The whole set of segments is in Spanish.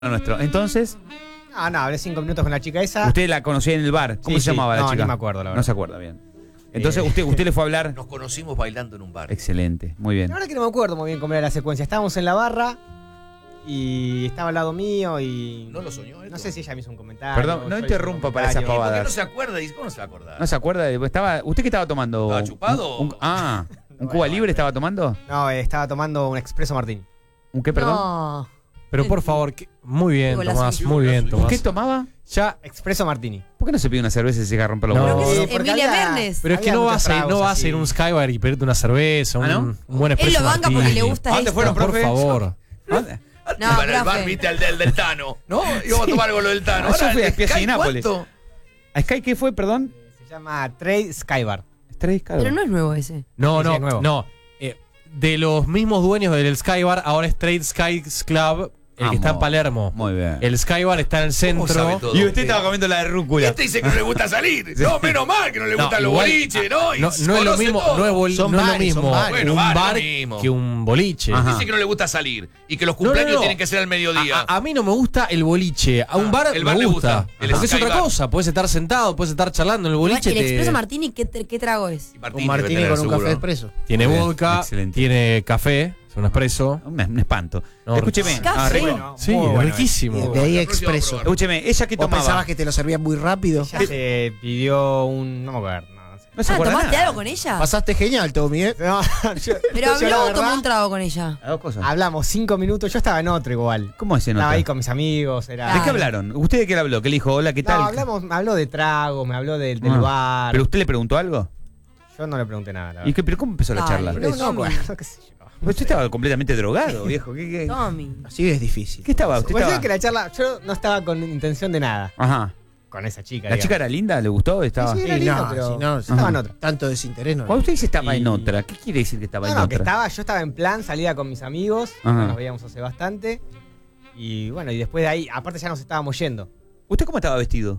nuestro. Entonces, No, hablé 5 minutos con la chica esa. usted la conocía en el bar. ¿Cómo se llamaba la chica? No me acuerdo, la verdad. No se acuerda bien. Entonces, usted le fue a hablar. Nos conocimos bailando en un bar. Excelente, muy bien. La verdad que no me acuerdo muy bien cómo era la secuencia. Estábamos en la barra y estaba al lado mío y... ¿No lo soñó esto? No sé si ella me hizo un comentario. Perdón, no yo interrumpa hice un para esas comentario. pavadas. ¿Por qué no se acuerda? Dice, ¿cómo no se va a acordar? ¿No se acuerda? ¿Usted qué estaba tomando? ¿Estaba chupado? ¿Un Cuba Libre estaba tomando? No, estaba tomando un Expreso Martini. ¿Un qué, perdón? No. Pero por favor, muy bien, Digo, la Tomás, suya. muy bien, ¿Un Tomás. qué tomaba? Ya, Expreso Martini. ¿Por qué no se pide una cerveza y se deja romper los No. Pero huevos? que es porque Emilia había- Mernes. pero es que Había no muchos vas a ir, no tragos vas a así. ir a un Skybar y pedirte una cerveza, ¿Ah, no? un buen Él espresso lo banca porque martini. le gusta ¿Dónde esto. fueron, Por profe? favor. ¿Dónde? No, Para el bar, profe. viste, al del Tano. ¿No? Íbamos a tomar algo lo del Tano. Ah, yo Ahora, fui a ¿el Espías Sky y Nápoles. cuánto? ¿A Sky qué fue, perdón? Se llama Trade Skybar. Pero no es nuevo ese. No, Sí, sí, es no, nuevo. no. De los mismos dueños del Skybar, ahora es Trade Skies Club, el que está en Vamos. Palermo. Muy bien. El Skybar está en el ¿Cómo sabe centro. todo? Y usted estaba comiendo la de rúcula. Este dice que no le gusta salir. No, menos mal que no le No, gustan los igual- boliches, ¿no? Y No es lo conoce mismo, todo. no es, Son no es lo bares, mismo son bares. Bueno, un bar, bar lo mismo. que un boliche. Ajá. Dice que no le gusta salir y que los No, no, cumpleaños no. tienen que ser al mediodía. A mí no me gusta el boliche. A un bar, el bar me le gusta. gusta. El Porque es Sky otra Bar. cosa. Puedes estar sentado, puedes estar charlando en el boliche. El te- Expreso Martini, ¿qué trago es? Y Martini Un martini debe con tener, un café seguro. expreso. Tiene Muy bien, vodka, excelente. tiene café, es un espresso. Un espanto. No, Escúcheme. Café. rico. Bueno, Sí, muy bueno, riquísimo. De ahí La próxima expreso. vamos a probar. Escúcheme, ¿ella qué ¿Vos tomaba? pensabas que te lo servían muy rápido? Ella se pidió un... No me acuerdo. No sé. No se acuerda ¿Tomaste nada. algo con ella? Pasaste genial, Tommy, ¿eh? No, Pero yo habló la o verdad, tomó un trago con ella. Las dos cosas. Hablamos 5 minutos. Yo estaba en otro igual. ¿Cómo es en Estaba otra? ahí con mis amigos. Era... ¿De qué Claro. hablaron? ¿Usted de qué le habló? ¿Qué le dijo? Hola, ¿qué tal? No, hablamos, me habló de trago, me habló del Ah. bar. ¿Pero usted le preguntó algo? Yo no le pregunté nada, la ¿Y qué, pero cómo empezó la Dale. charla? Pero- verdad. No, Tommy. bueno, qué sé yo. Pero usted estaba completamente drogado, viejo. ¿Qué? Tommy. Así es difícil. ¿Qué estaba? ¿Usted Cuestión estaba? que la charla, yo no estaba con intención de nada Ajá. con esa chica. ¿La chica era linda? ¿Le gustó? Estaba... Sí, era Y lindo, no, pero si no, estaba en otra. Tanto desinterés no. Cuando usted dice estaba Y- en otra, ¿qué quiere decir que estaba en No, que otra? yo estaba en plan, salía con mis amigos, Ajá. nos veíamos hace bastante. Y bueno, y después de ahí, aparte ya nos estábamos yendo. ¿Usted cómo estaba vestido?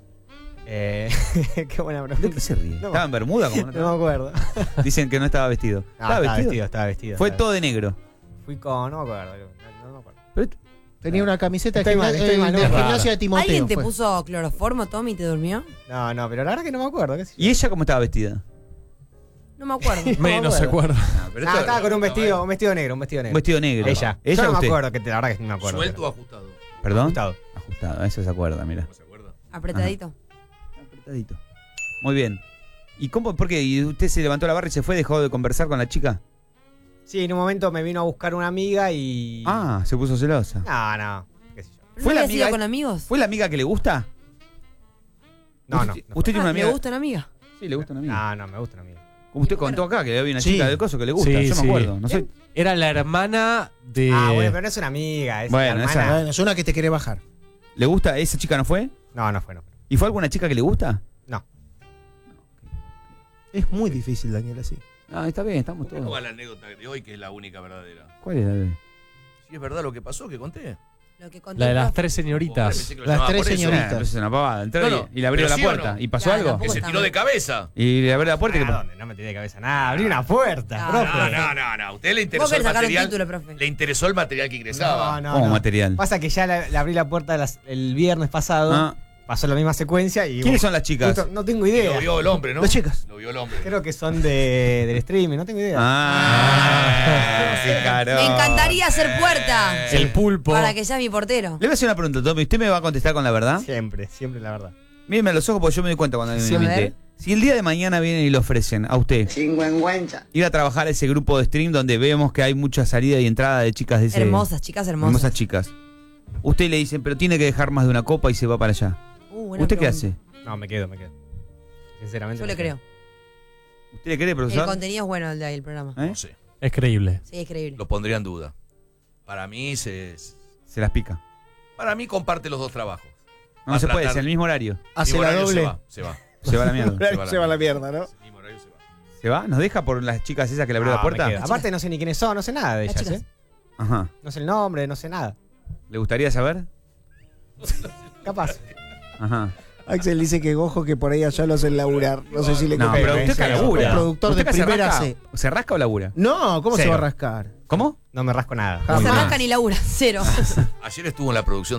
Qué buena pregunta. ¿De qué se ríe? No. ¿Estaba en bermuda? Como no No me acuerdo. Dicen que no estaba vestido. No, estaba vestido, estaba vestido. Fue estaba todo de negro. vestido. Fui con, no me acuerdo. No me acuerdo. Pero- Tenía una camiseta Estoy mal, estoy mal, de no. gimnasia de Timoteo. ¿Alguien te fue. puso cloroformo, Tommy, y te durmió? No, pero la verdad que no me acuerdo. ¿Qué sé yo? ¿Y ella cómo estaba vestida? No me acuerdo. Menos se acuerda. Ah, estaba con un vestido negro, un vestido Un negro. vestido negro. Ella. ¿Ella Yo o no me usted? acuerdo, la verdad que no me acuerdo. ¿Suelto o pero- ajustado? ¿Perdón? Ajustado. Ajustado, eso se acuerda, mira. ¿No se acuerda? Apretadito. Apretadito. Muy bien. ¿Y cómo? ¿Por qué? ¿Y usted se levantó la barra y se fue? ¿Dejó de conversar con la chica? Sí, en un momento me vino a buscar una amiga y... Ah, se puso celosa. No, qué sé yo. ¿Pero ¿Fue no la habías ido amiga- con amigos? ¿Fue la amiga que le gusta? No. ¿Usted tiene una amiga? ¿Le gusta una amiga? Sí, le gusta una amiga. No, me gusta una amiga. Como usted contó acá, que había una Sí. chica del coso que le gusta. Sí, Yo me sí. acuerdo. No sé. Era la hermana de. Bueno, pero no es una amiga, es Bueno, la esa- hermana. Bueno, es una que te quiere bajar. ¿Le gusta? ¿Esa chica no fue? No fue. ¿Y fue alguna chica que le gusta? No. Es muy difícil, Daniel, así. Ah, está bien, estamos ¿Cómo todos. va la anécdota de hoy que es la única verdadera? ¿Cuál es la de? Si es verdad lo que pasó, que conté. Lo que contó La de el las profe. tres señoritas. Las tres señoritas. Entonces es una pavada. Entró No, no. y le abrió Pero la sí o puerta. no. ¿Y pasó Claro, algo? tampoco Que se está tiró mal. de cabeza. Y le abrió la puerta y que... ¿Dónde? No me tiré de cabeza nada. Abrí una puerta, Ah, profe. No. ¿A usted le Vos interesó el querés sacar un material? título, profe. Le interesó el material que ingresaba. ¿Cómo material? Pasa que ya le abrí la puerta el viernes pasado. Ah, Pasó la misma secuencia y... ¿quiénes son las chicas? Justo- No tengo Y idea. lo vio el hombre, ¿no? Las chicas. Lo vio el hombre. Creo que son del streaming, no tengo idea. Qué caro. Me encantaría hacer puerta. El pulpo. Para que sea mi portero. Le voy a hacer una pregunta, Tommy. ¿Usted me va a contestar con la verdad? Siempre la verdad. Míreme a los ojos porque yo me doy cuenta cuando Sí, me a miente. ver. Si el día de mañana vienen y le ofrecen a usted ir a trabajar a ese grupo de stream donde vemos que hay mucha salida y entrada de chicas de ese... Hermosas, chicas hermosas. Hermosas chicas. Usted le dicen, pero tiene que dejar más de una copa y se va para allá. Buena ¿Usted qué pregunta. hace? No, me quedo. Sinceramente. Yo le creo. ¿Usted le cree, El profesor? contenido es bueno el de ahí, el programa. ¿Eh? No sé. Es creíble. Sí, es creíble. Lo pondría en duda. Para mí Se las pica. Para mí comparte los dos trabajos. No Va a se puede, tratar- es el mismo horario. Hace Mismo la horario doble. Se va. Se va a la mierda. Se va a la mierda, ¿no? Mismo horario se va. ¿Se va? ¿Nos deja por las chicas esas que le abrió la puerta? Me quedo. Aparte no sé ni quiénes son, no sé nada de Las ellas, chicas. Ajá. No sé el nombre, no sé nada. ¿Le gustaría saber? Capaz. Ajá. Axel dice que Gojo que por ahí allá lo hacen laburar. No sé si le No, conviene. pero usted acá labura. Un productor ¿Usted de acá se primera rasca? C. ¿Se rasca o labura? No, ¿cómo se Cero. va a rascar? ¿Cómo? No me rasco nada. No se Jamás. rasca ni labura, cero. Ayer estuvo en la producción